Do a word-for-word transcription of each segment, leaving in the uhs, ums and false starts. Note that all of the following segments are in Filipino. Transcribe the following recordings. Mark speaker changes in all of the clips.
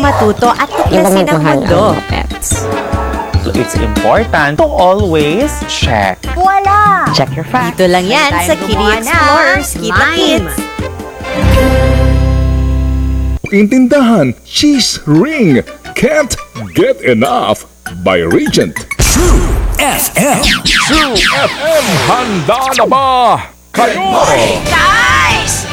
Speaker 1: matuto at tuklasin ang mundo.
Speaker 2: So it's important to always check.
Speaker 3: Voila!
Speaker 1: Check your facts. Dito lang yan sa Kitty Explorers Kita Kids.
Speaker 4: Intindahan, cheese ring, can't get enough by Regent.
Speaker 5: True F M.
Speaker 4: True F M, handa na ba kayo?
Speaker 3: Guys!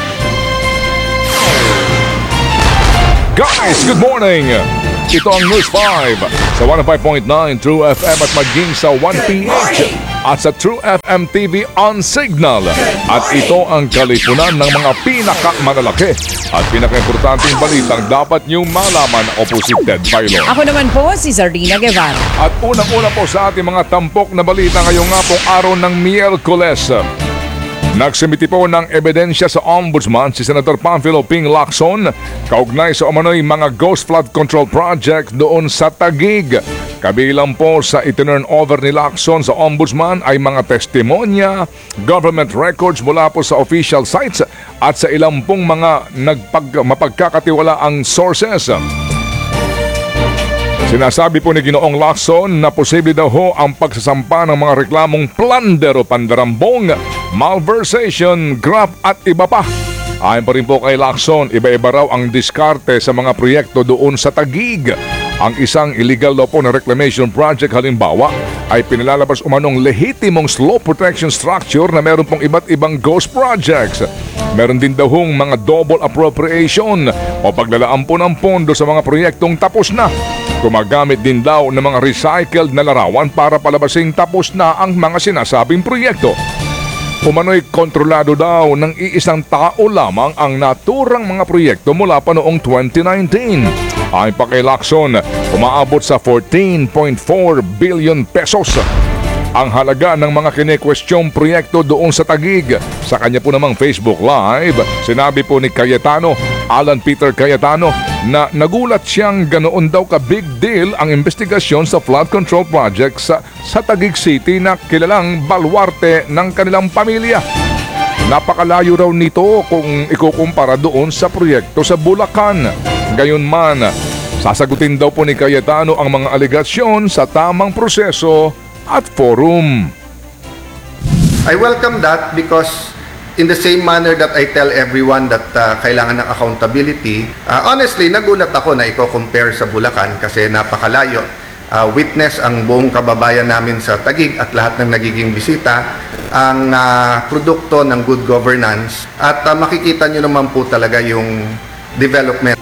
Speaker 4: Guys, good morning! Ito ang News five sa one oh five point nine True F M at maging sa one P H at sa True F M T V on Signal. At ito ang kalipunan ng mga pinakamanalaki at pinakaimportanteng balitang dapat niyong malaman. Ako po si Ted Bailo.
Speaker 6: Ako naman po si Zardina Guevara.
Speaker 4: At unang-una po sa ating mga tampok na balita ngayong nga pong araw ng Miyerkules. Nagsumiti po ng ebidensya sa Ombudsman si Senator Panfilo Ping Lacson kaugnay sa umano'y mga ghost flood control project doon sa Taguig. Kabilang po sa itinurn over ni Lacson sa Ombudsman ay mga testimonya, government records mula po sa official sites at sa ilang pong mga nagpag, mapagkakatiwalaang sources. Sinasabi po ni Ginoong Lacson na posible daw ho ang pagsasampa ng mga reklamong plunder o pandarambong, malversation, graft at iba pa. Ayon pa rin po kay Lacson, iba-iba raw ang diskarte sa mga proyekto doon sa Taguig. Ang isang illegal daw po na reclamation project halimbawa ay pinilalabas umanong lehitimong slope protection structure na meron pong iba't ibang ghost projects. Meron din daw hong mga double appropriation o paglalaan po ng pondo sa mga proyektong tapos na. Gumagamit din daw ng mga recycled na larawan para palabasing tapos na ang mga sinasabing proyekto. Umano'y kontrolado daw ng iisang tao lamang ang naturang mga proyekto mula pa noong twenty nineteen. Ayon pa kay Lacson, umaabot sa fourteen point four billion pesos ang halaga ng mga kinekwestiyong proyekto doon sa Taguig. Sa kanya po namang Facebook Live, sinabi po ni Cayetano, Alan Peter Cayetano, na nagulat siyang ganoon daw ka big deal ang investigasyon sa flood control project sa, sa Taguig City na kilalang baluarte ng kanilang pamilya. Napakalayo raw nito kung ikukumpara doon sa proyekto sa Bulacan. Gayunman, sasagutin daw po ni Cayetano ang mga alegasyon sa tamang proseso at forum.
Speaker 7: I welcome that because in the same manner that I tell everyone that uh, kailangan ng accountability, uh, honestly, nagulat ako na i-compare sa Bulacan kasi napakalayo. Uh, witness ang buong kababayan namin sa Taguig at lahat ng nagiging bisita ang uh, produkto ng good governance at uh, makikita nyo naman po talaga yung development.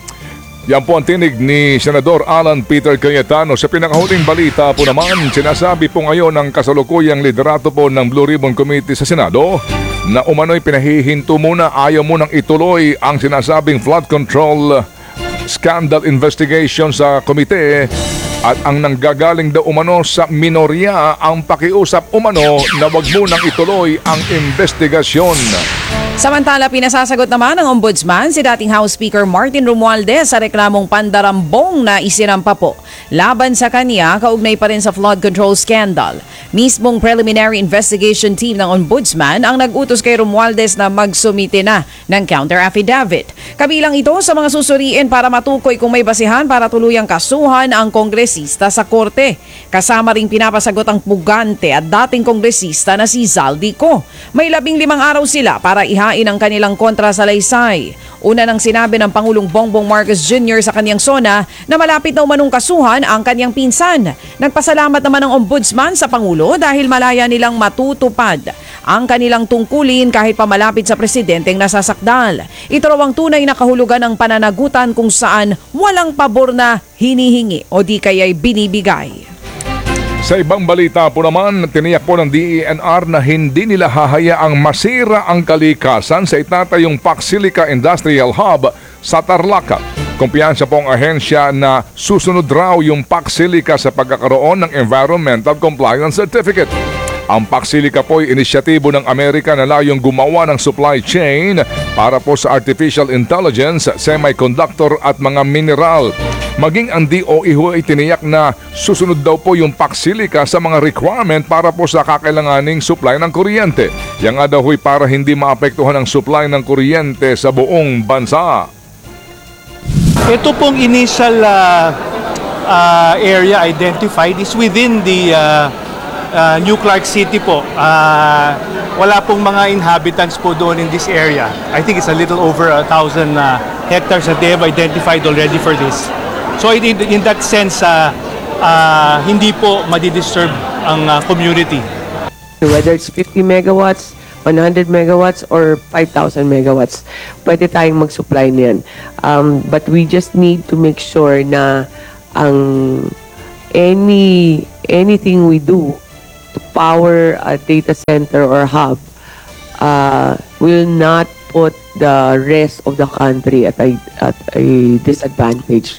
Speaker 4: Yan po ang tinig ni Senador Alan Peter Cayetano. Sa pinakahuling balita po naman, sinasabi po ngayon ng kasalukuyang liderato po ng Blue Ribbon Committee sa Senado na umano'y pinahihinto muna, ayaw munang ituloy ang sinasabing flood control scandal investigation sa komite at ang nanggagaling daw umano sa minorya ang pakiusap umano na wag munang ituloy ang investigasyon.
Speaker 6: Samantala, pinasasagot naman ng Ombudsman si dating House Speaker Martin Romualdez sa reklamong pandarambong na isinampa po laban sa kanya kaugnay pa rin sa flood control scandal. Mismong preliminary investigation team ng Ombudsman ang nag-utos kay Romualdez na magsumite na ng counter affidavit. Kabilang ito sa mga susuriin para matukoy kung may basihan para tuluyang kasuhan ang kongresista sa korte. Kasama ring pinapasagot ang pugante at dating kongresista na si Zaldico. May labing limang araw sila para ihain ang kanilang kontra sa laysay. Una nang sinabi ng Pangulong Bongbong Marcos Junior sa kanyang sona na malapit na umanong kasuhan ang kanyang pinsan. Nagpasalamat naman ang Ombudsman sa Pangulo dahil malaya nilang matutupad ang kanilang tungkulin kahit pa malapit sa presidenteng nasasakdal. Ito raw ang tunay na kahulugan ng pananagutan kung saan walang pabor na hinihingi o di kaya'y binibigay.
Speaker 4: Sa ibang balita po naman, tiniyak po ng D E N R na hindi nila hahayaang masira ang kalikasan sa itatayong Pacsilica Industrial Hub sa Tarlac. Kumpiyansa po ang ahensya na susunod raw yung Pacsilica sa pagkakaroon ng Environmental Compliance Certificate. Ang Pacsilica po ay inisyatibo ng Amerika na layong gumawa ng supply chain para po sa artificial intelligence, semiconductor at mga mineral. Maging ang D O E ho ay tiniyak na susunod daw po yung Pacsilica sa mga requirement para po sa kakailanganing supply ng kuryente. Yang nga daw ho'y para hindi maapektuhan ang supply ng kuryente sa buong bansa.
Speaker 8: Ito pong initial uh, uh, area identified is within the uh, uh, New Clark City po. Uh, wala pong mga inhabitants po doon in this area. I think it's a little over a thousand uh, hectares that they have identified already for this. So in, in that sense, uh, uh, hindi po madidisturb ang uh, community.
Speaker 9: Whether it's fifty megawatts, one hundred megawatts, or five thousand megawatts, pwede tayong mag-supply niyan. Um, but we just need to make sure na ang any anything we do to power a data center or hub uh, will not put the rest of the country at a, at a disadvantage.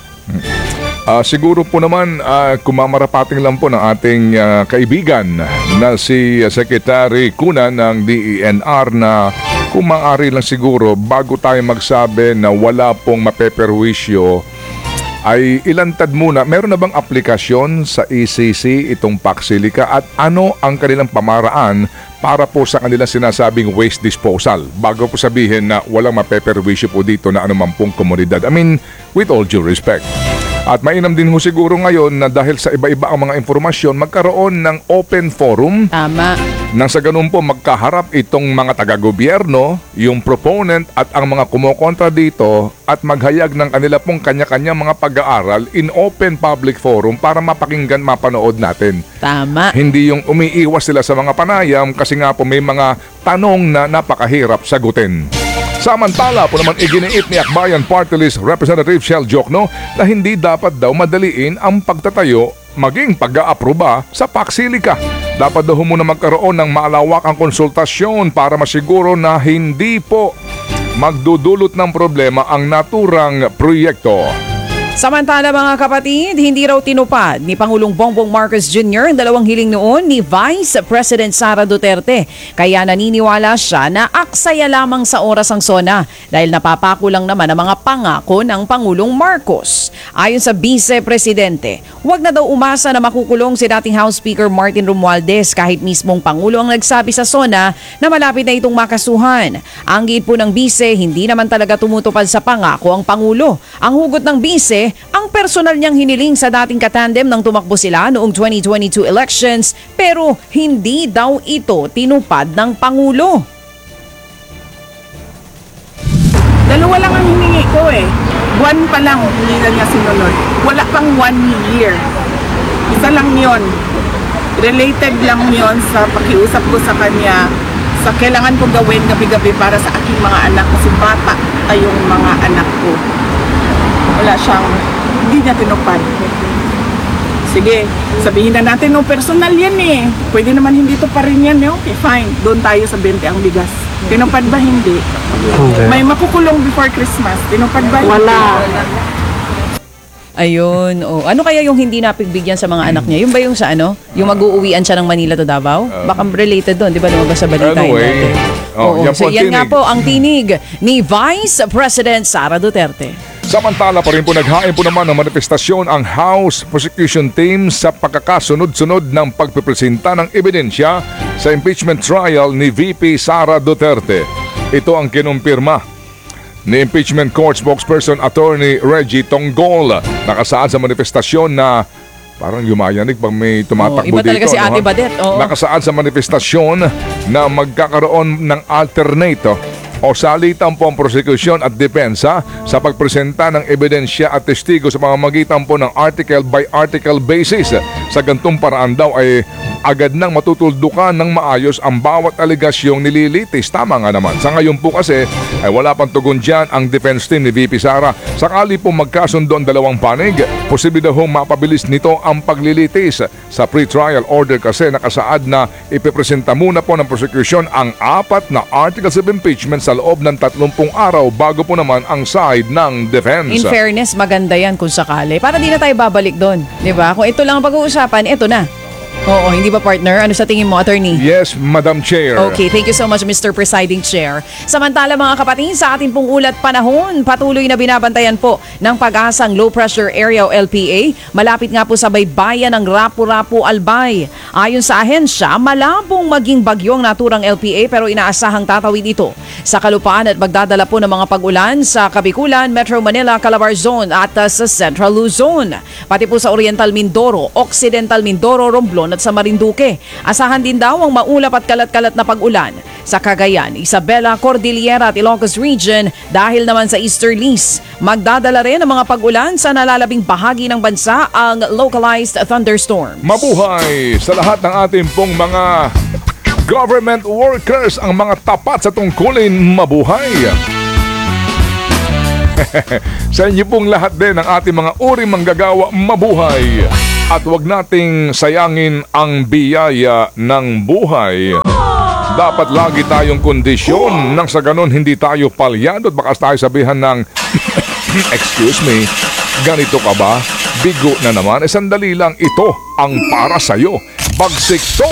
Speaker 4: Uh, siguro po naman, uh, kumamarapating lang po ng ating uh, kaibigan na si uh, Secretary Cunan ng D E N R na kung maaari lang siguro bago tayo magsabi na wala pong mapeperwisyo ay ilantad muna, meron na bang aplikasyon sa E C C itong Paxilica at ano ang kanilang pamaraan para po sa kanilang sinasabing waste disposal bago po sabihin na walang mapeperwisyo po dito na anuman pong komunidad. I mean, with all due respect. At mainam din ho siguro ngayon na dahil sa iba-iba ang mga informasyon, magkaroon ng open forum.
Speaker 6: Tama.
Speaker 4: Nang sa ganun po magkaharap itong mga taga-gobyerno, yung proponent at ang mga kumukontra dito at maghayag ng kanila pong kanya-kanyang mga pag-aaral in open public forum para mapakinggan, mapanood natin.
Speaker 6: Tama.
Speaker 4: Hindi yung umiiwas sila sa mga panayam kasi nga po may mga tanong na napakahirap sagutin. Samantala po naman iginiit ni Akbayan Party List Representative Shell Jokno na hindi dapat daw madaliin ang pagtatayo maging pag-aaproba sa Paxilica. Dapat daw muna magkaroon ng malawakang konsultasyon para masiguro na hindi po magdudulot ng problema ang naturang proyekto.
Speaker 6: Samantala mga kapatid, hindi raw tinupad ni Pangulong Bongbong Marcos Junior ang dalawang hiling noon ni Vice President Sara Duterte. Kaya naniniwala siya na aksaya lamang sa oras ang SONA dahil napapako lang naman ang mga pangako ng Pangulong Marcos. Ayon sa Vice Presidente, huwag na daw umasa na makukulong si dating House Speaker Martin Romualdez kahit mismong Pangulo ang nagsabi sa SONA na malapit na itong makasuhan. Ang giit po ng Vice, hindi naman talaga tumutupad sa pangako ang Pangulo. Ang hugot ng Vice, ang personal niyang hiniling sa dating katandem nang tumakbo sila noong twenty twenty-two elections pero hindi daw ito tinupad ng Pangulo.
Speaker 10: Dalawa lang ang hiningi ko eh. Buwan pa lang hindi na niya sinunod. Wala pang one year. Isa lang yon. Related lang yon sa pakiusap ko sa kanya sa kailangan ko gawin gabi-gabi para sa aking mga anak kasi bata ay yung mga anak ko. Wala siyang, hindi niya tinupad. Sige, sabihin na natin, no, personal yan eh. Pwede naman hindi to pa rin yan eh. Okay, fine. Doon tayo sa twenty ang bigas. Tinupad ba hindi? Okay. May makukulong before Christmas. Tinupad ba hindi? Wala.
Speaker 6: Ayun, oh. Ano kaya yung hindi napigbigyan sa mga anak niya? Yung ba yung sa ano? Yung mag-uuwian siya ng Manila to Davao? Baka related doon, di ba lumabas sa balita yun
Speaker 4: Anyway,
Speaker 6: natin?
Speaker 4: oh,
Speaker 6: Oo,
Speaker 4: yan
Speaker 6: so
Speaker 4: po ang
Speaker 6: yan nga
Speaker 4: tinig.
Speaker 6: po ang tinig ni Vice President Sara Duterte.
Speaker 4: Samantala pa rin po naghain po naman ng manifestasyon ang House Prosecution Team sa pagkakasunod-sunod ng pagpipresenta ng ebidensya sa impeachment trial ni V P Sara Duterte. Ito ang kinumpirma ni Impeachment Court Spokesperson Attorney Reggie Tonggol. Nakasaad sa manifestasyon na parang yumayanig pag may tumatakbo
Speaker 6: Oo, iba talaga
Speaker 4: dito.
Speaker 6: si Ate Badet, oo.
Speaker 4: Nakasaad sa manifestasyon na magkakaroon ng alternate o salitan po ang prosecution at depensa sa pagpresenta ng ebidensya at testigo sa pamamagitan po ng article by article basis. Sa gantong paraan daw ay agad nang matutuldukan ng maayos ang bawat aligasyong nililitis. Tama nga naman. Sa ngayon po kasi ay wala pang tugon dyan ang defense team ni V P Sara. Sakali po magkasundo ang dalawang panig, posible daw mapabilis nito ang paglilitis. Sa pre-trial order kasi nakasaad na ipipresenta muna po ng prosecution ang apat na articles of impeachment sa loob ng tatlumpung araw bago po naman ang side ng defense.
Speaker 6: In fairness, maganda yan kung sakali. Para di na tayo babalik doon. Di ba? Kung ito lang ang pag-uusapan, ito na. Oo, hindi ba partner? Ano sa tingin mo, attorney?
Speaker 4: Yes, Madam Chair.
Speaker 6: Okay, thank you so much, Mister Presiding Chair. Samantala mga kapatid, sa ating pong ulat panahon, patuloy na binabantayan po ng pag-asang low pressure area o L P A. Malapit nga po sa baybayan ng Rapu-Rapu, Albay. Ayon sa ahensya, malabong maging bagyo ang naturang L P A pero inaasahang tatawid ito sa kalupaan at magdadala po ng mga pag-ulan sa Kabikulan, Metro Manila, Calabar Zone at uh, sa Central Luzon. Pati po sa Oriental Mindoro, Occidental Mindoro, Romblon at sa Marinduque. Asahan din daw ang maulap at kalat-kalat na pag-ulan sa Cagayan, Isabela, Cordillera at Ilocos Region dahil naman sa easterlies. Magdadala rin ang mga pag-ulan sa nalalabing bahagi ng bansa ang localized thunderstorms.
Speaker 4: Mabuhay sa lahat ng ating pong mga government workers, ang mga tapat sa tungkulin, mabuhay. Sa inyo pong lahat din ng ating mga uri manggagawa, mabuhay. At huwag nating sayangin ang biyaya ng buhay. Dapat lagi tayong kondisyon nang sa ganun hindi tayo palyado at baka tayo sabihan ng excuse me, ganito ka ba? Bigo na naman. Eh, sandali lang, ito ang para sa'yo. Bagsik to!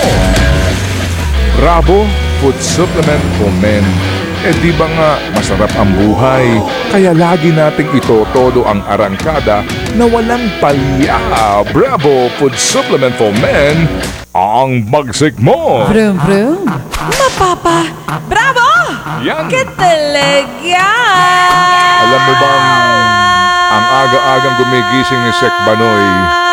Speaker 4: Bravo Food Supplement for Men. Eh di ba nga masarap ang buhay? Kaya lagi nating itotodo ang arangkada na walang palya. Bravo Food Supplement for Men, ang bagsik mo.
Speaker 6: Brum, brum. Mapapa. Bravo!
Speaker 4: Yan.
Speaker 6: Katalaga!
Speaker 4: Alam mo bang ang aga-agang gumigising ni Sek Banoy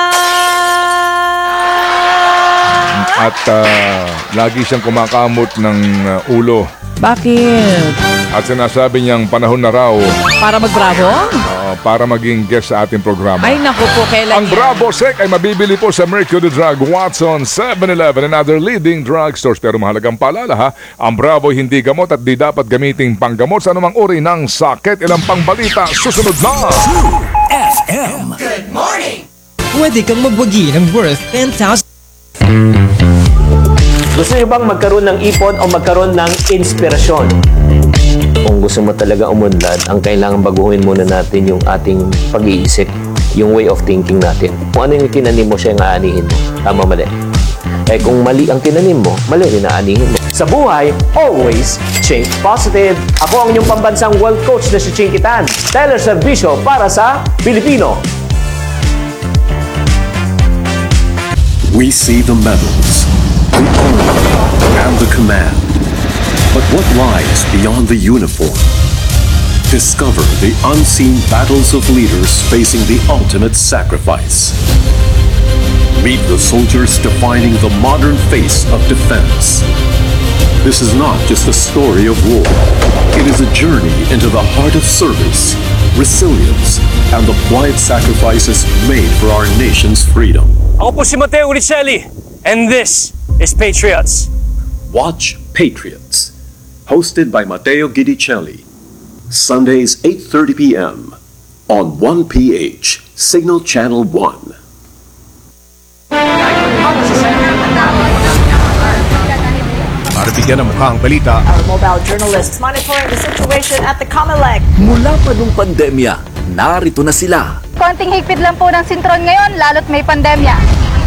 Speaker 4: at uh, lagi siyang kumakamot ng uh, ulo.
Speaker 6: Bakit?
Speaker 4: At sinasabi niyang panahon na raw
Speaker 6: Para mag-bravo?
Speaker 4: uh, para maging guest sa ating programa.
Speaker 6: Ay naku po, kailan
Speaker 4: Ang
Speaker 6: yan?
Speaker 4: Bravo Sec ay mabibili po sa Mercury Drug, Watson, seven eleven and other leading drug stores. Pero mahalagang paalala ha, ang Bravo hindi gamot at di dapat gamiting panggamot sa anumang uri ng sakit. Ilang pangbalita, susunod na!
Speaker 5: F M.
Speaker 11: Pwede kang magwagi ng worth ten thousand.
Speaker 12: Gusto niyo bang magkaroon ng ipon o magkaroon ng inspirasyon? Kung gusto mo talaga umunlad, ang kailangan baguhin muna natin yung ating pag-iisip, yung way of thinking natin. Kung ano yung tinanim mo, siya yung aanihin mo. Tama, mali. Eh kung mali ang tinanim mo, mali rin aanihin mo. Sa buhay, always think positive. Ako ang inyong pambansang world coach na si Chinky Tan. Teleservisyo para sa Pilipino.
Speaker 13: We see the medals, the honor, and the command. But what lies beyond the uniform? Discover the unseen battles of leaders facing the ultimate sacrifice. Meet the soldiers defining the modern face of defense. This is not just a story of war. It is a journey into the heart of service, resilience, and the quiet sacrifices made for our nation's freedom.
Speaker 14: Ako po si Mateo Uricelli, and this is Patriots.
Speaker 13: Watch Patriots, hosted by Matteo Guidicelli. Sundays eight thirty p m on one P H, Signal Channel one.
Speaker 5: Para bigyan ng mukhang balita,
Speaker 1: Our mobile journalists monitoring the situation at the Comelec.
Speaker 5: mula pa nung pandemya, narito na sila.
Speaker 15: Konting higpit lang po ng sintron ngayon, lalo't may pandemya.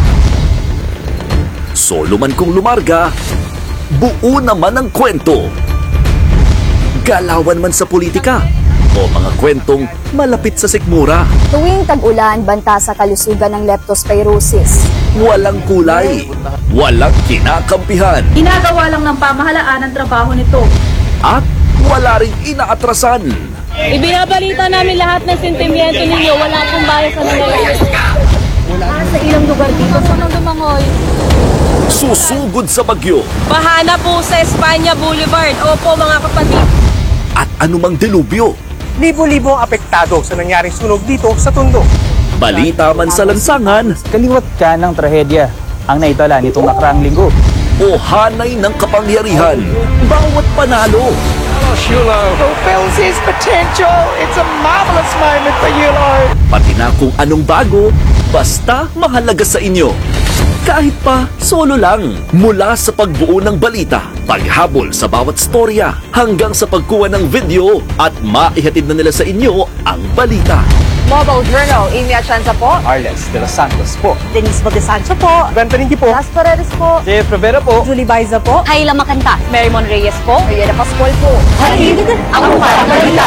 Speaker 5: Solo man kung lumarga, buo naman ang kwento. Galawan man sa politika, o mga kwentong malapit sa sikmura.
Speaker 15: Tuwing tag-ulan, banta sa kalusugan ng leptospirosis.
Speaker 5: Walang kulay, walang kinakampihan,
Speaker 15: Ginagawa lang ng pamahalaan ang trabaho nito.
Speaker 5: at wala ring inaatrasan.
Speaker 15: Ibinabalita namin lahat ng sentimiento ninyo, wala pong bias sa nangyayari. Wala sa ilang lugar dito sa Lumangoy.
Speaker 5: Susugod sa bagyo,
Speaker 15: Bahana po sa Espanya Boulevard. Opo mga kapatid.
Speaker 5: at anumang delubyo.
Speaker 14: Libo-libo ang apektado sa nangyaring sunog dito sa Tondo.
Speaker 5: Balita man sa lansangan,
Speaker 16: Kaliwat ka ng trahedya ang naitala nitong nakaraang linggo.
Speaker 5: o hanay ng kapangyarihan, bawat panalo.
Speaker 10: Fulfills his potential. It's a marvelous moment for Yulo.
Speaker 5: Pati na kung anong bago, basta mahalaga sa inyo. Kahit pa solo lang, mula sa pagbuo ng balita, paghabol sa bawat storya, hanggang sa pagkuha ng video at maihatid na nila sa inyo ang balita.
Speaker 17: Mobile Journal, Amy Atienza po.
Speaker 16: Arles de los Santos po.
Speaker 1: Denise Bodesancho po.
Speaker 16: Ben Parinki po.
Speaker 17: Las Paredes po.
Speaker 16: Jeff Rivera po.
Speaker 1: Julie Baiza po.
Speaker 15: Kayla Makanta.
Speaker 17: Marymon Reyes po.
Speaker 1: Mariana Pascual po.
Speaker 17: Hatid ang mga balita.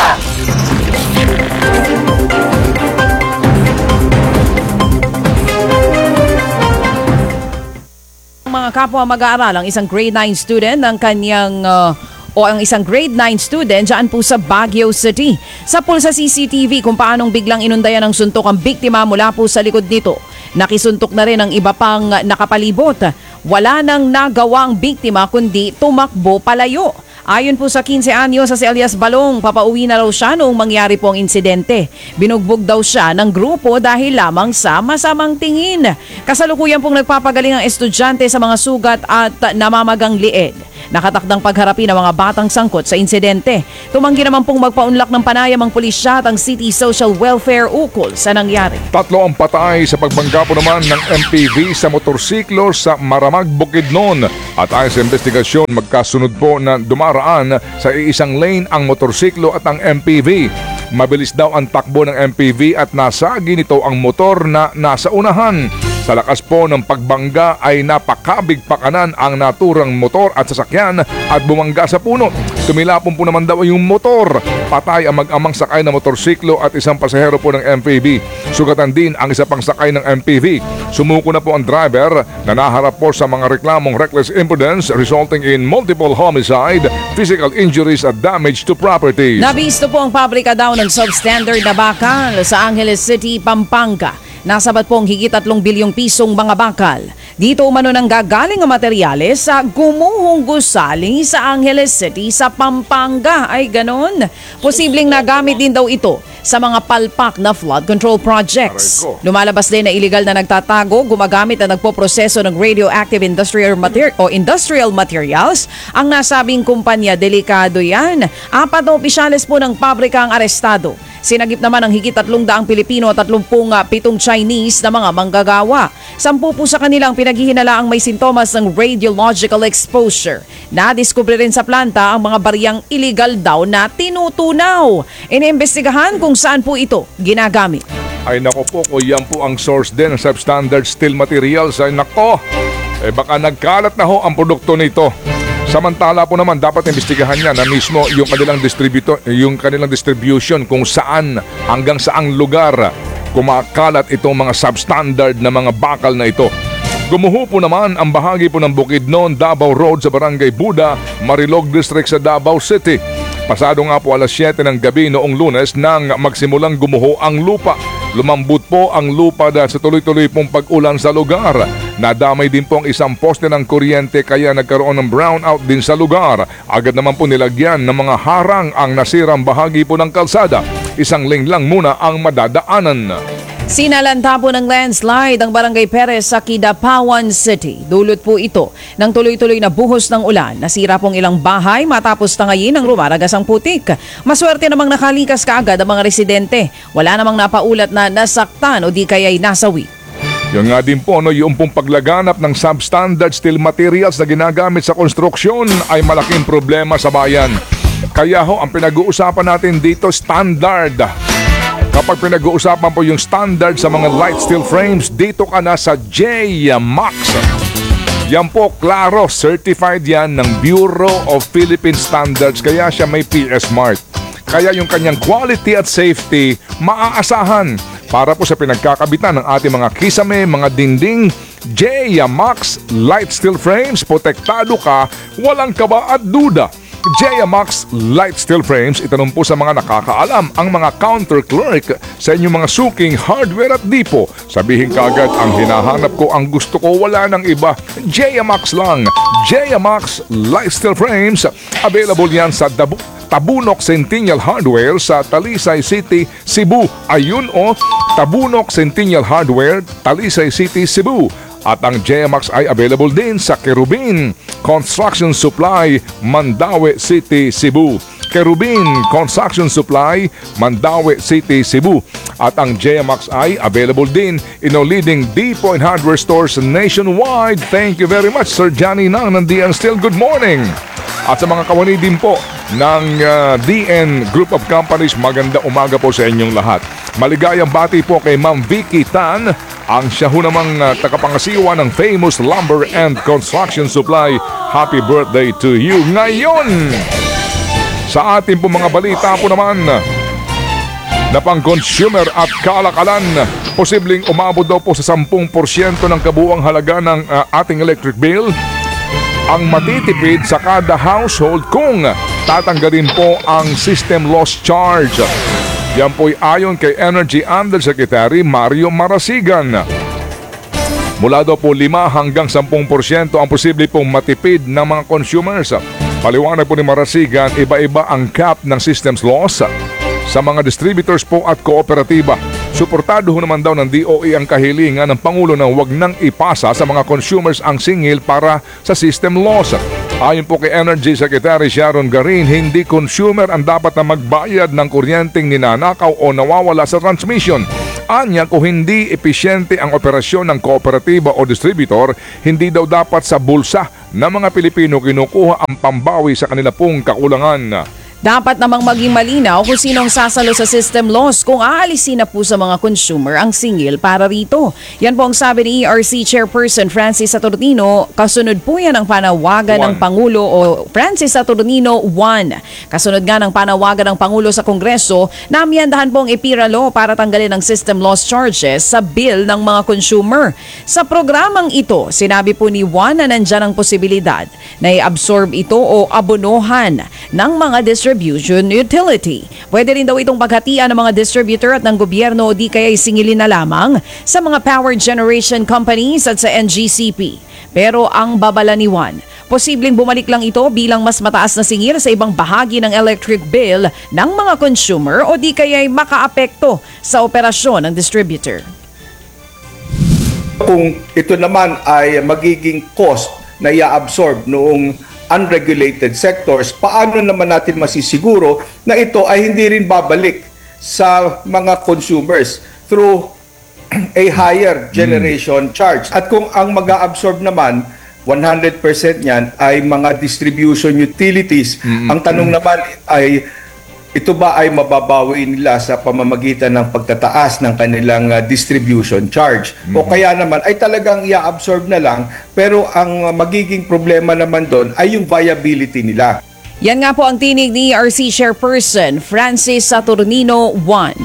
Speaker 6: Mga kapwa mag-aaral, ang isang grade nine student ng kanyang uh, o ang isang grade nine student dyan po sa Baguio City. Sa pulsa C C T V kung paanong biglang inundayan ng suntok ang biktima mula po sa likod nito. Nakisuntok na rin ang iba pang nakapalibot. Wala nang nagawa ang biktima kundi tumakbo palayo. Ayon po sa fifteen anyos sa si Elias Balong, papauwi na raw siya noong mangyari po ang insidente. Binugbog daw siya ng grupo dahil lamang sa masamang tingin. Kasalukuyan pong nagpapagaling ang estudyante sa mga sugat at namamagang lieg. Nakatakdang pagharapin ang mga batang sangkot sa insidente. Tumanggi naman pong magpaunlak ng panayam ang pulisya at ang City Social Welfare ukol sa nangyari.
Speaker 4: Tatlo ang patay sa pagbangga po naman ng M P V sa motorsiklo sa Maramag, Bukidnon. At ayon sa investigasyon, magkasunod po na dumaraan sa iisang lane ang motorsiklo at ang M P V. Mabilis daw ang takbo ng M P V at nasagi nito ang motor na nasa unahan. Sa lakas po ng pagbangga ay napakabig pakanan ang naturang motor at sasakyan at bumangga sa puno. Tumilapon po naman daw yung motor. Patay ang mag-amang sakay ng motorsiklo at isang pasahero po ng M P V. Sugatan din ang isa pang sakay ng M P V. Sumuko na po ang driver na naharap po sa mga reklamong reckless imprudence resulting in multiple homicide, physical injuries at damage to properties.
Speaker 6: Nabisto po ang pabrika daw ng substandard na bakal sa Angeles City, Pampanga. Nasabat pong higit tatlong bilyong pisong mga bakal. Dito umano nang gagaling ang materyales sa gumuhong gusali sa Angeles City sa Pampanga. Ay ganon. Posibleng nagamit din daw ito sa mga palpak na flood control projects. Lumalabas din na illegal na nagtatago, gumagamit at nagpoproseso ng radioactive industrial, mater- o industrial materials. Ang nasabing kumpanya, delikado yan. Apat na opisyales po ng pabrika ang arestado. Sinagip naman ang higit tatlong daang Pilipino at tatlumpung pitong Chinese na mga manggagawa. Sampu po sa kanilang pinaghihinalaang may sintomas ng radiological exposure. Nadiskubre rin sa planta ang mga bariyang illegal daw na tinutunaw. Iniimbestigahan kung saan po ito ginagamit.
Speaker 4: Ay nako po, kung yan po ang source din ng substandard steel materials, ay nako, eh baka nagkalat na ho ang produkto nito. Samantala po naman dapat imbestigahan niya na mismo yung kanilang distributor, yung kanilang distribution kung saan hanggang saang lugar kumakalat itong mga substandard na mga bakal na ito. Gumuho po naman ang bahagi po ng Bukidnon, Davao Road sa Barangay Buda, Marilog District sa Davao City. Pasado nga po alas siyete ng gabi noong Lunes nang magsimulang gumuho ang lupa. Lumambot po ang lupa dahil sa tuloy-tuloy pong pag-ulan sa lugar. Nadamay din po ang isang poste ng kuryente kaya nagkaroon ng brownout din sa lugar. Agad naman po nilagyan ng mga harang ang nasirang bahagi po ng kalsada. Isang lane lang muna ang madadaanan.
Speaker 6: Sinalanta po ng landslide ang Barangay Perez sa Kidapawan City. Dulot po ito ng tuloy-tuloy na buhos ng ulan. Nasira pong ilang bahay matapos tangayin ng rumaragas ang putik. Maswerte namang nakalikas kaagad ang mga residente. Wala namang napaulat na nasaktan o di kaya'y nasawi.
Speaker 4: Yung nga din po, no, yung pong paglaganap ng substandard steel materials na ginagamit sa konstruksyon ay malaking problema sa bayan. Kaya ho, ang pinag-uusapan natin dito, standard. Kapag pinag-uusapan po yung standard sa mga light steel frames, dito ka na sa J-Max. Yan po, klaro, certified yan ng Bureau of Philippine Standards, kaya siya may P S Mark. Kaya yung kanyang quality at safety, maaasahan. Para po sa pinagkakabitan ng ating mga kisame, mga dinding, J-Max Light Steel Frames, protektado ka, walang kaba at duda. J-Max Light Steel Frames, itanong po sa mga nakakaalam, ang mga counter clerk sa inyong mga suking hardware at dipo. Sabihin kaagad, ang hinahanap ko, ang gusto ko, wala nang iba. J-Max lang. J-Max Light Steel Frames, available yan sa Dabu Tabunok Centennial Hardware sa Talisay City, Cebu. Ayun o, Tabunok Centennial Hardware, Talisay City, Cebu. At ang J-Max ay available din sa Kerubin Construction Supply, Mandaue City, Cebu. Kerubin Construction Supply, Mandaue City, Cebu. At ang J-Max ay available din in all leading depot and hardware stores nationwide. Thank you very much, Sir Johnny Nang ng D N Steel. Good morning! At sa mga kawani din po ng uh, D N Group of Companies. Maganda umaga po sa inyong lahat. Maligayang bati po kay Ma'am Vicky Tan, ang siya ho namang uh, tagapangasiwa ng famous Lumber and Construction Supply. Happy birthday to you ngayon! Sa ating po mga balita po naman, na pang consumer at kalakalan, posibleng umabot daw po sa ten percent ng kabuuang halaga ng uh, ating electric bill ang matitipid sa kada household kung tatanggalin po ang system loss charge. Yan po'y ayon kay Energy Undersecretary Mario Marasigan. Mula daw po lima hanggang ten percent ang posible pong matipid ng mga consumers. Paliwanag po ni Marasigan, iba-iba ang cap ng systems loss sa mga distributors po at kooperatiba. Suportado ho naman daw ng D O E ang kahilingan ng Pangulo na huwag nang ipasa sa mga consumers ang singil para sa system loss. Ayon po kay Energy Secretary Sharon Garin, hindi consumer ang dapat na magbayad ng kuryenteng ninanakaw o nawawala sa transmission. Anya, kung hindi epesyente ang operasyon ng kooperatiba o distributor, hindi daw dapat sa bulsa ng mga Pilipino kinukuha ang pambawi sa kanila pong kakulangan.
Speaker 6: Dapat namang maging malinaw kung sino ang sasalo sa system loss kung aalisin na po sa mga consumer ang singil para rito. Yan po ang sabi ni E R C Chairperson Francis Saturnino. Kasunod po yan ang panawagan ng Pangulo o Francis Saturnino one. Kasunod nga ng panawagan ng Pangulo sa Kongreso na amiyandahan po ang EPIRA Law para tanggalin ang system loss charges sa bill ng mga consumer. Sa programang ito, sinabi po ni Juan na nandyan ang posibilidad na i-absorb ito o abonohan ng mga distributor distribution utility. Pwede rin daw itong paghatian ng mga distributor at ng gobyerno o di kaya isingilin na lamang sa mga power generation companies at sa N G C P. Pero ang babala ni Juan, posibleng bumalik lang ito bilang mas mataas na singil sa ibang bahagi ng electric bill ng mga consumer o di kaya ay makaapekto sa operasyon ng distributor.
Speaker 18: Kung ito naman ay magiging cost na i-absorb noong unregulated sectors, paano naman natin masisiguro na ito ay hindi rin babalik sa mga consumers through a higher generation mm. charge? At kung ang mag-a-absorb naman, one hundred percent niyan ay mga distribution utilities. Mm-hmm. Ang tanong naman ay, ito ba ay mababawi nila sa pamamagitan ng pagtataas ng kanilang uh, distribution charge? Mm-hmm. O kaya naman ay talagang i-absorb na lang, pero ang uh, magiging problema naman doon ay yung viability nila.
Speaker 6: Yan nga po ang tinig ni E R C Chairperson Francis Saturnino one.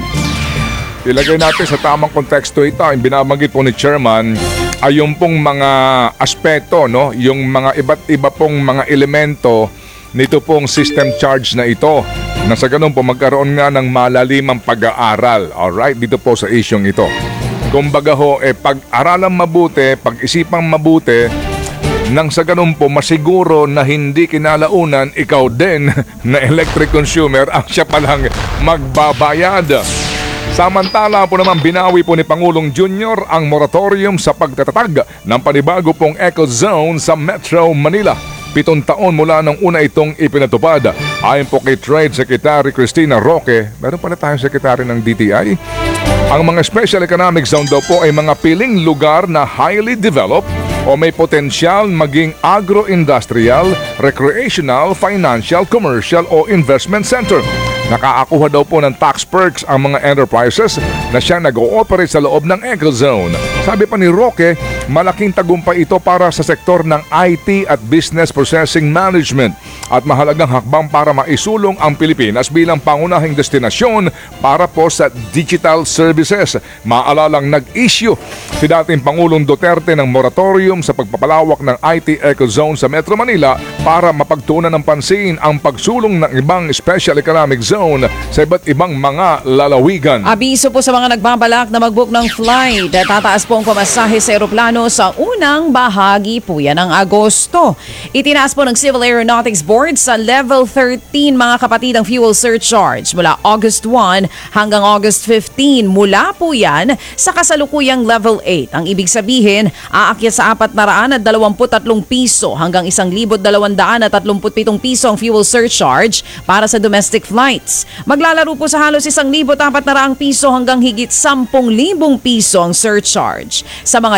Speaker 4: Ilagay natin sa tamang konteksto ito. Ang binabanggit po ni Chairman ay yung pong mga aspeto, no? Yung mga iba't iba pong mga elemento nito pong system charge na ito, na sa ganun po magkaroon nga ng malalimang pag-aaral, alright, dito po sa isyong ito. Kumbaga ho, eh, pag-aralang mabuti, pag-isipang mabuti, nang sa ganun po masiguro na hindi kinalaunan ikaw din na electric consumer ang siya palang magbabayad. Samantala po naman binawi po ni Pangulong Junior ang moratorium sa pagtatatag ng panibago pong eco zone sa Metro Manila. Pitong taon mula nung una itong ipinatupad. Ayon po kay Trade Secretary Cristina Roque, meron pala tayong sekretary ng D T I. Ang mga special economic zone daw po ay mga piling lugar na highly developed o may potensyal maging agro-industrial, recreational, financial, commercial o investment center. Nakaakuha daw po ng tax perks ang mga enterprises na siya nag-ooperate sa loob ng eco-zone. Sabi pa ni Roque, malaking tagumpay ito para sa sektor ng I T at Business Processing Management at mahalagang hakbang para maisulong ang Pilipinas bilang pangunahing destinasyon para po sa digital services. Maalalang nag-issue si dating Pangulong Duterte ng moratorium sa pagpapalawak ng I T eco-zone sa Metro Manila para mapagtuunan ng pansin ang pagsulong ng ibang special economic zone sa iba't ibang mga lalawigan.
Speaker 6: Abiso po sa mga nagbabalak na mag-book ng flight. Tataas po ang pamasahe sa eroplano sa unang bahagi po yan ng Agosto. Itinaas po ng Civil Aeronautics Board sa level thirteen mga kapatid ang fuel surcharge mula August one hanggang August fifteen. Mula po yan sa kasalukuyang level eight. Ang ibig sabihin, aakyat sa apat na raan at dalawamput tatlong piso hanggang isang libot dalawang daan at tatlumput pitong piso ang fuel surcharge para sa domestic flights. Maglalaro po sa halos isang libot apat na raang piso hanggang higit sampung libong piso ang surcharge. Sa mga lilipad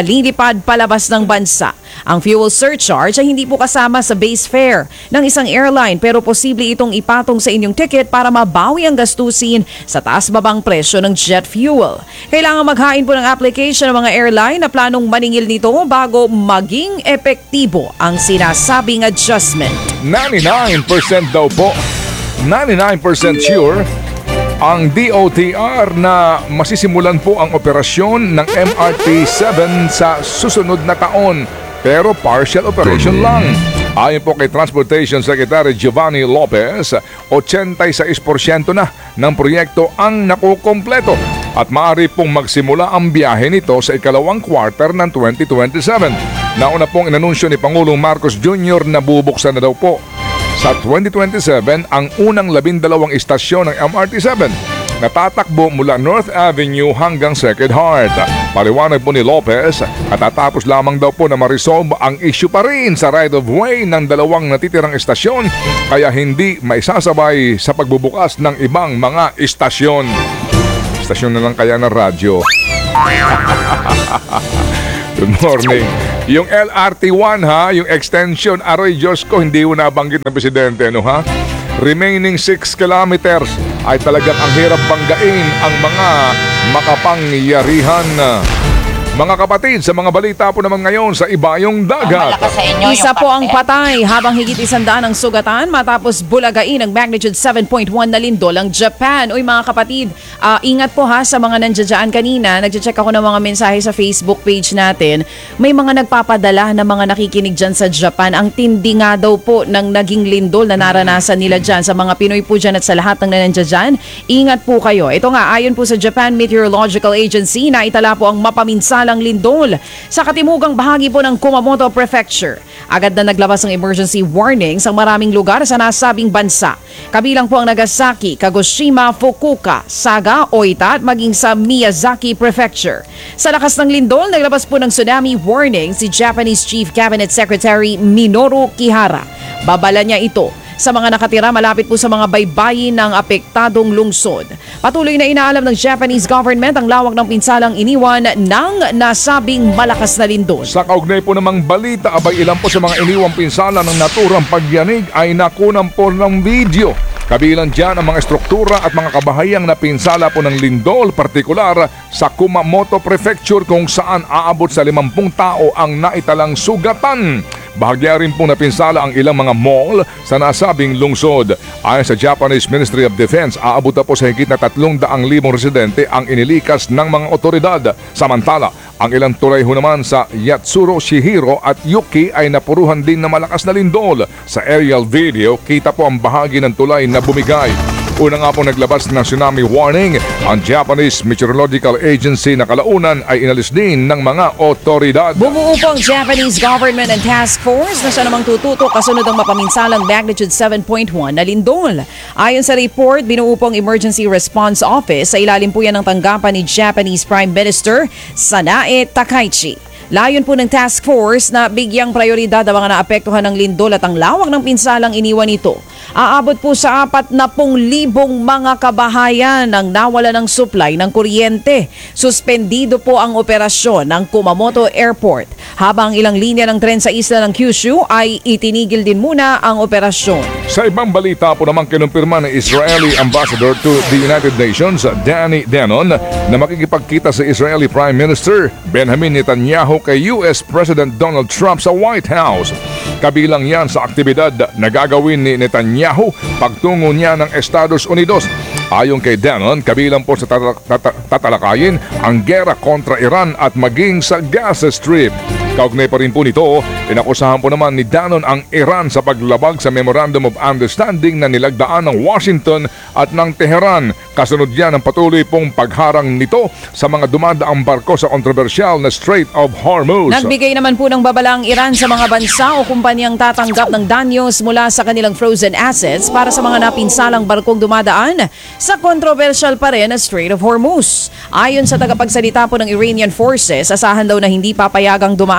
Speaker 6: lumilipad palabas ng bansa. Ang fuel surcharge ay hindi po kasama sa base fare ng isang airline pero posible itong ipatong sa inyong ticket para mabawi ang gastusin sa taas-babang presyo ng jet fuel. Kailangan maghain po ng application ng mga airline na planong maningil nito bago maging epektibo ang sinasabing adjustment.
Speaker 4: ninety-nine percent daw po, ninety-nine percent sure ang D O T R na masisimulan po ang operasyon ng M R T seven sa susunod na taon. Pero partial operation lang. Ayon po kay Transportation Secretary Giovanni Lopez, eighty-six percent na ng proyekto ang nakukompleto at maaari pong magsimula ang biyahe nito sa ikalawang quarter ng twenty twenty-seven. Nauna pong inanunsyo ni Pangulong Marcos Junior na bubuksan na daw po sa twenty twenty-seven ang unang labindalawang istasyon ng M R T seven na tatakbo mula North Avenue hanggang Sacred Heart. Paliwanag po ni Lopez at tatapos lamang daw po na ma-resolve ang issue pa rin sa right-of-way ng dalawang natitirang istasyon kaya hindi maisasabay sa pagbubukas ng ibang mga istasyon. Istasyon na lang kaya ng radyo. Good morning. Yung L R T one ha, yung extension, aroy Diyos ko, hindi mo nabanggit na presidente, no ha? Remaining six kilometers ay talagang ang hirap banggain ang mga makapangyarihan. Mga kapatid, sa mga balita po naman ngayon sa Ibayong Dagat.
Speaker 6: Isa po ang patay habang higit isandaan ang sugatan matapos bulagain ng magnitude seven point one na lindol ang Japan. Uy mga kapatid, uh, ingat po ha sa mga nandiyan kanina. Nagche-check ako ng mga mensahe sa Facebook page natin. May mga nagpapadala na mga nakikinig dyan sa Japan. Ang tindi nga daw po ng naging lindol na naranasan nila dyan. Sa mga Pinoy po dyan at sa lahat ng nandiyan dyan, ingat po kayo. Ito nga, ayon po sa Japan Meteorological Agency, na itala po ang mapaminsan ng lindol sa katimugang bahagi po ng Kumamoto Prefecture. Agad na naglabas ng emergency warning sa maraming lugar sa nasabing bansa. Kabilang po ang Nagasaki, Kagoshima, Fukuoka, Saga, Oita at maging sa Miyazaki Prefecture. Sa lakas ng lindol, naglabas po ng tsunami warning si Japanese Chief Cabinet Secretary Minoru Kihara. Babala niya ito sa mga nakatira malapit po sa mga baybayin ng apektadong lungsod. Patuloy na inaalam ng Japanese government ang lawak ng pinsalang iniwan ng nasabing malakas na lindol.
Speaker 4: Sa kaugnay po namang balita, abay ilan po sa mga iniwang pinsala ng naturang pagyanig ay nakunan po ng video. Kabilang dyan ang mga struktura at mga kabahayang na pinsala po ng lindol, partikular sa Kumamoto Prefecture kung saan aabot sa limampung tao ang naitalang sugatan. Bahagya rin pong napinsala ang ilang mga mall sa nasabing lungsod. Ayon sa Japanese Ministry of Defense, aabot na po sa higit na tatlong daang libong residente ang inilikas ng mga otoridad. Samantala, ang ilang tulay ho naman sa Yatsuro, Shihiro at Yuki ay napuruhan din na malakas na lindol. Sa aerial video, kita po ang bahagi ng tulay na bumigay. Una nga po naglabas ng tsunami warning ang Japanese Meteorological Agency na kalaunan ay inalis din ng mga otoridad.
Speaker 6: Bumuo po ang Japanese government and task force na siya namang tututok kasunod ang mapaminsalang magnitude seven point one na lindol. Ayon sa report, binuo po ang Emergency Response Office sa ilalim po yan ng tanggapan ni Japanese Prime Minister Sanae Takaichi. Layon po ng task force na bigyang prioridad ang mga naapektuhan ng lindol at ang lawak ng pinsalang iniwan nito. Aabot po sa apat na pung libong mga kabahayan ang nawala ng supply ng kuryente. Suspendido po ang operasyon ng Kumamoto Airport habang ilang linya ng tren sa isla ng Kyushu ay itinigil din muna ang operasyon.
Speaker 4: Sa ibang balita po naman kinumpirma ng Israeli Ambassador to the United Nations, Danny Danon, na makikipagkita sa Israeli Prime Minister Benjamin Netanyahu kay U S President Donald Trump sa White House. Kabilang yan sa aktibidad na gagawin ni Netanyahu pagtungo niya ng Estados Unidos. Ayon kay Danon, kabilang po sa tatalakayin ang gera kontra Iran at maging sa Gaza Strip. Kaugnay pa rin po nito, inakusahan po naman ni Danon ang Iran sa paglabag sa Memorandum of Understanding na nilagdaan ng Washington at ng Tehran. Kasunod yan ang patuloy pong pagharang nito sa mga dumadaang barko sa kontrobersyal na Strait of Hormuz.
Speaker 6: Nagbigay naman po ng babala ang Iran sa mga bansa o kumpanyang tatanggap ng danyos mula sa kanilang frozen assets para sa mga napinsalang barkong dumadaan sa kontrobersyal pa rin na Strait of Hormuz. Ayon sa tagapagsalita po ng Iranian forces, asahan daw na hindi papayagang dumaan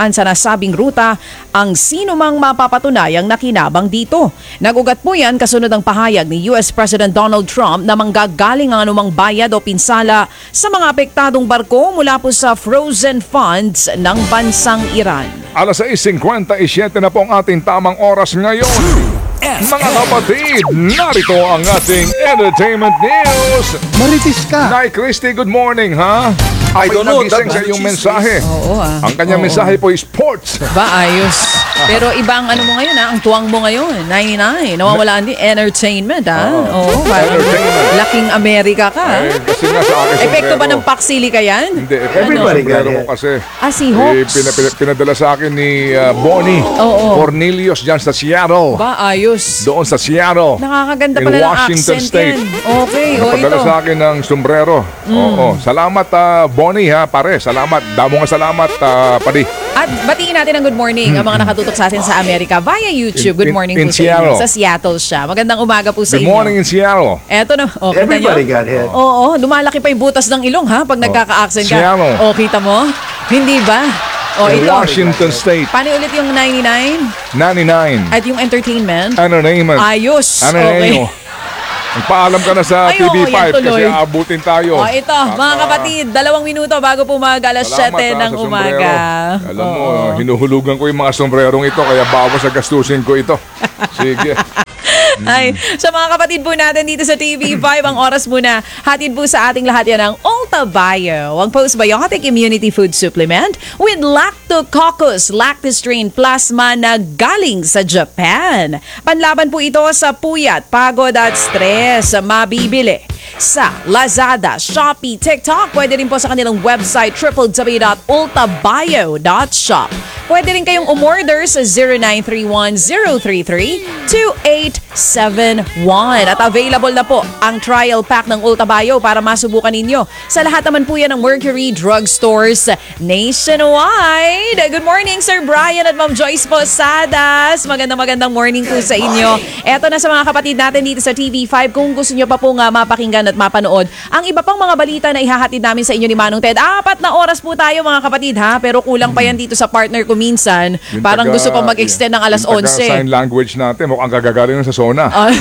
Speaker 6: dumaan sa nasabing ruta ang sino mang mapapatunayang nakinabang dito. Nagugat po yan kasunod ang pahayag ni U S President Donald Trump na manggagaling ang anumang bayad o pinsala sa mga apektadong barko mula po sa frozen funds ng bansang Iran.
Speaker 4: alas sais singkwenta-siyete na po ang ating tamang oras ngayon. Mga kapatid, narito ang ating entertainment news.
Speaker 8: Maritis ka.
Speaker 4: Nay Christy, good morning, ha?
Speaker 18: I don't know,
Speaker 4: Nagising
Speaker 18: that-
Speaker 4: sa iyong mensahe.
Speaker 6: Oo ah.
Speaker 4: Ang kanyang
Speaker 6: Oo.
Speaker 4: mensahe po is sports.
Speaker 6: Ba, ayos. Pero ibang ano mo ngayon ha, ang tuwang mo ngayon, ninety-nine. Nawawalaan din entertainment ha. Oo, parang
Speaker 4: Entertainment.
Speaker 6: laking Amerika ka ha.
Speaker 4: Eh, kasi nga sa akin
Speaker 6: Epekto ba
Speaker 4: sombrero.
Speaker 6: ng paksili ka yan?
Speaker 4: Hindi,
Speaker 18: Everybody
Speaker 4: sombrero
Speaker 18: got
Speaker 4: ko
Speaker 18: it.
Speaker 4: kasi.
Speaker 6: Ah, si
Speaker 4: Eh,
Speaker 6: Hawks.
Speaker 4: pina- pina- pinadala sa akin ni uh, Bonnie
Speaker 6: Oo.
Speaker 4: Cornelius dyan sa Seattle.
Speaker 6: Ba, ayos.
Speaker 4: Doon sa Seattle.
Speaker 6: Nakakaganda
Speaker 4: In
Speaker 6: pala ng
Speaker 4: Washington
Speaker 6: accent
Speaker 4: State.
Speaker 6: yan. Okay, o
Speaker 4: Napadala
Speaker 6: ito.
Speaker 4: sa akin ng sombrero.
Speaker 6: Mm.
Speaker 4: Oo. Salamat, ah, Bonnie, ha, pare. Salamat. Damo nga salamat, ah, padi.
Speaker 6: At batiin natin ang good morning ang mga nakatutok sa atin sa Amerika via YouTube. Good
Speaker 4: In-
Speaker 6: morning
Speaker 4: in
Speaker 6: po sa inyo.
Speaker 4: Seattle.
Speaker 6: Sa Seattle siya. Magandang umaga po sa
Speaker 4: Good
Speaker 6: inyo.
Speaker 4: morning in Seattle.
Speaker 6: Eto na. Oh, kita nyo?
Speaker 18: Everybody got it.
Speaker 6: Oo, lumalaki pa yung butas ng ilong ha pag nagkaka-accent ka.
Speaker 4: Seattle.
Speaker 6: O, kita mo? Hindi ba? O,
Speaker 4: In
Speaker 6: ito.
Speaker 4: Washington State.
Speaker 6: Paano ulit yung ninety-nine?
Speaker 4: ninety-nine.
Speaker 6: At yung entertainment?
Speaker 4: Entertainment.
Speaker 6: Ayos.
Speaker 4: Ano
Speaker 6: Okay.
Speaker 4: na yun? Magpaalam ka na sa
Speaker 6: Ay,
Speaker 4: T V
Speaker 6: oo, yan
Speaker 4: five
Speaker 6: tuloy.
Speaker 4: kasi aabutin tayo.
Speaker 6: O, ito, mga kapatid, dalawang minuto bago pumaga alas
Speaker 4: Salamat,
Speaker 6: siyete
Speaker 4: ah,
Speaker 6: ng
Speaker 4: sa
Speaker 6: umaga.
Speaker 4: sombrero. Alam mo,
Speaker 6: Oo.
Speaker 4: hinuhulugan ko yung mga sombrerong ito kaya bawas sa gastusin ko ito. Sige.
Speaker 6: Ay, sa mga kapatid po natin dito sa T V five, ang oras muna, hatid po sa ating lahat yan ang Ulta Bio, ang postbiotic immunity food supplement with Lactococcus lactostrain plasma na galing sa Japan. Panlaban po ito sa puyat, pagod at stress. Mabibili sa Lazada, Shopee, TikTok. Pwede rin po sa kanilang website w w w dot ulta bio dot shop. Pwede rin kayong umorder sa zero nine three one zero three three two eight seven one. At available na po ang trial pack ng Ulta Bio para masubukan ninyo. Sa lahat naman po yan ng Mercury Drug Stores nationwide. Good morning, Sir Brian at Ma'am Joyce Posadas. Magandang magandang morning po sa inyo. Eto na sa mga kapatid natin dito sa T V five. Kung gusto nyo pa po nga mapakinggan at mapanood ang iba pang mga balita na ihahatid namin sa inyo ni Manong Ted. Apat na oras po tayo mga kapatid ha. Pero kulang pa yan dito sa partner ko minsan.
Speaker 4: Yung
Speaker 6: Parang
Speaker 4: taga-
Speaker 6: gusto pang mag-extend ng alas
Speaker 4: yung taga
Speaker 6: onse.
Speaker 4: sign language natin, mukhang gagagaling na sa zona.
Speaker 6: Ah.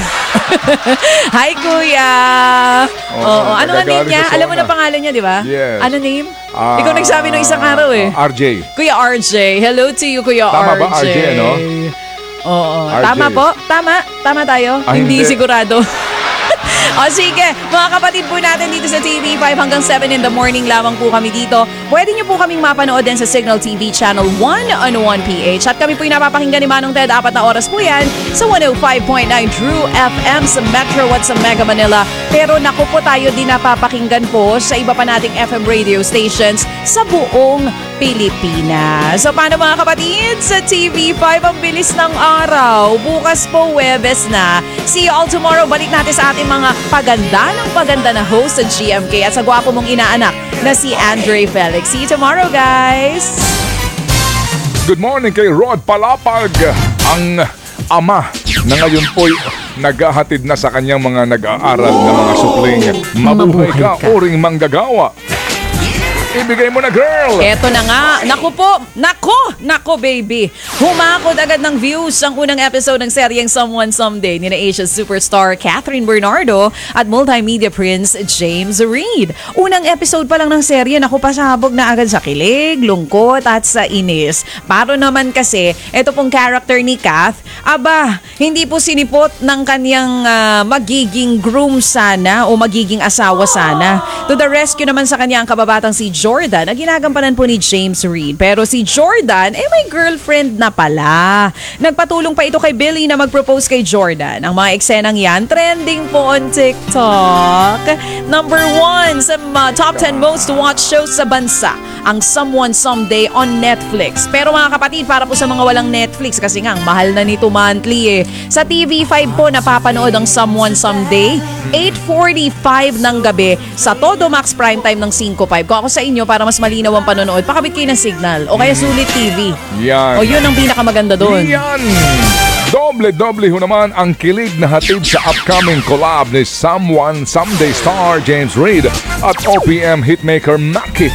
Speaker 6: Hi, Kuya! Oo,
Speaker 4: Oo,
Speaker 6: ano nga name
Speaker 4: nagagaling
Speaker 6: niya?
Speaker 4: sa
Speaker 6: Alam mo
Speaker 4: zona.
Speaker 6: na pangalan niya, di ba?
Speaker 4: Yes.
Speaker 6: Ano name?
Speaker 4: Ah,
Speaker 6: Ikaw nagsabi nung isang araw eh.
Speaker 4: R J.
Speaker 6: Kuya R J. Hello to you, Kuya
Speaker 4: Tama
Speaker 6: R J.
Speaker 4: ba, R J, no?
Speaker 6: Oo.
Speaker 4: R J.
Speaker 6: Tama po? Tama? Tama tayo?
Speaker 4: Ah,
Speaker 6: hindi,
Speaker 4: hindi.
Speaker 6: sigurado. O sige, mga kapatid po natin dito sa T V five hanggang seven in the morning lamang po kami dito. Pwede nyo po kaming mapanood din sa Signal T V Channel one on one P H. At kami po yung napapakinggan ni Manong Ted, apat na oras po yan sa one oh five point nine True F M sa Metro at sa Mega Manila. Pero naku po, tayo din napapakinggan po sa iba pa nating F M radio stations sa buong Pilipinas. So paano mga kapatid? Sa T V five, ang bilis ng araw. Bukas po, Webes na. See you all tomorrow. Balik natin sa ating mga paganda ng paganda na host sa G M K at sa gwapo mong inaanak na si Andre Felix. See you tomorrow, guys!
Speaker 4: Good morning kay Rod Palapag, ang ama na ngayon po'y naghahatid na sa kanyang mga nag-aaral na mga supling. Mabuhay ka, uring manggagawa. Ibigay mo na, girl!
Speaker 6: Eto na nga. Naku po. Naku! Naku, baby. Humakot agad ng views ang unang episode ng seryeng Someone Someday ni na Asian superstar Catherine Bernardo at multimedia prince James Reid. Unang episode pa lang ng serye, naku, pasabog na agad sa kilig, lungkot at sa inis. Paro naman kasi, eto pong character ni Kath, aba, hindi po sinipot ng kanyang uh, magiging groom sana o magiging asawa sana. To the rescue naman sa kanya ang kababatang si Jordan na ginagampanan po ni James Reid. Pero si Jordan, eh may girlfriend na pala. Nagpatulong pa ito kay Billy na mag-propose kay Jordan. Ang mga eksenang yan, trending po on TikTok. Number one sa uh, top ten most watched shows sa bansa, ang Someone Someday on Netflix. Pero mga kapatid, para po sa mga walang Netflix, kasi nga, ang mahal na nito monthly eh. Sa T V five po, napapanood ang Someone Someday, eight forty-five ng gabi sa Todo Max Primetime ng five five. Kung ako sa inyo, para mas malinaw ang panonood, pakabit kayo ng signal o kaya Sulit T V.
Speaker 4: Yan.
Speaker 6: O yun ang pinakamaganda doon.
Speaker 4: Yan! Doble-doble ho naman ang kilig na hatid sa upcoming collab ni Someone Someday star James Reid at O P M hitmaker Maki.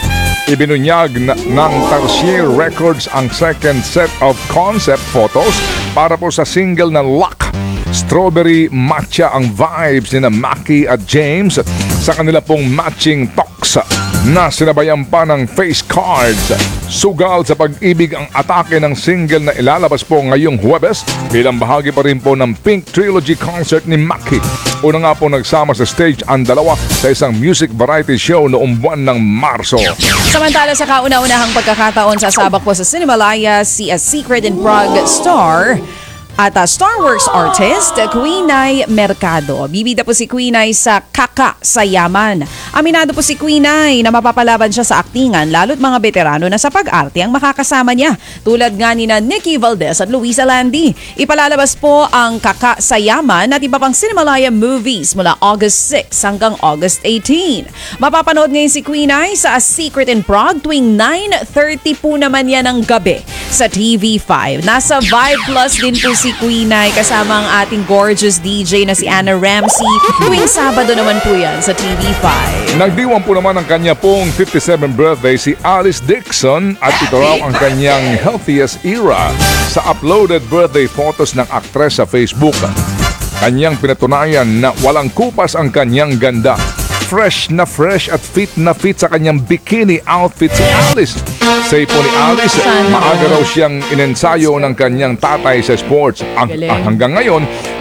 Speaker 4: Ibinunyag na, ng Tarsier Records ang second set of concept photos para po sa single na Luck. Strawberry matcha ang vibes ni na Maki at James sa kanila pong matching talks na sinabayan pa ng face cards. Sugal sa pag-ibig ang atake ng single na ilalabas po ngayong Huwebes bilang bahagi pa rin po ng Pink Trilogy concert ni Maki. Una nga po nagsama sa stage ang dalawa sa isang music variety show noong buwan ng Marso.
Speaker 6: Samantala sa kauna-unahang pagkakataon sa sabak po sa Cinemalaya, si A Secret in Prague star at uh, Star Wars artist Queenay Mercado. Bibida po si Queenay sa Kaka sa Yaman. Aminado po si Queenay na mapapalaban siya sa aktingan lalo't mga veterano na sa pag-arte ang makakasama niya. Tulad nga ni na Nikki Valdez at Luisa Landi. Ipalalabas po ang Kaka sa Yaman at iba pang Cinemalaya movies mula August six hanggang August eighteen. Mapapanood ngayon si Queenay sa A Secret in Prague tuwing nine thirty po naman yan ng gabi sa T V five. Nasa Vibe Plus din po si Queenay kasama ang ating gorgeous D J na si Anna Ramsey. Tuwing Sabado naman po yan sa T V five.
Speaker 4: Nagdiwang po naman ang kanya pong fifty-seventh birthday si Alice Dixon at ito raw ang kanyang healthiest era sa uploaded birthday photos ng aktres sa Facebook. Kanyang pinatunayan na walang kupas ang kanyang ganda. Fresh na fresh at fit na fit sa kanyang bikini outfit si Alice. Say po ni Alice, maaga raw siyang inensayo ng kanyang tatay sa sports. Ang, hanggang ngayon,